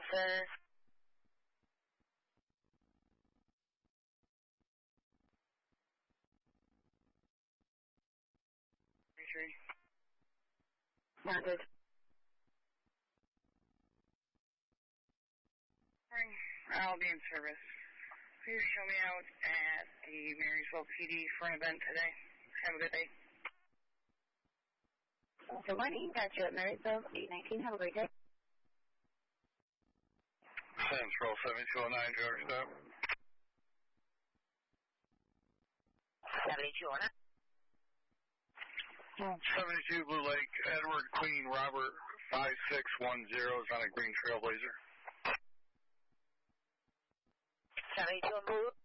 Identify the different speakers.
Speaker 1: sir. Mounted. I'll be in service. Please show me out at the Marysville PD for an event today. Have a good day. Good morning. Got you at Marysville, 819. Have a great day.
Speaker 2: Central 7209, driver stop.
Speaker 1: 7209.
Speaker 2: 72 Blue Lake, Edward Queen Robert 5610 is on a green Trailblazer.
Speaker 1: 72 Blue.